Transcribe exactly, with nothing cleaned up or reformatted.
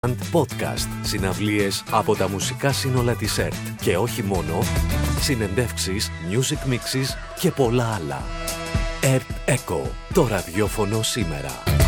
podcast, συναυλίες από τα μουσικά σύνολα της ΕΡΤ και όχι μόνο, συνεντεύξεις, music mixes και πολλά άλλα. ΕΡΤ Echo, το ραδιόφωνο σήμερα.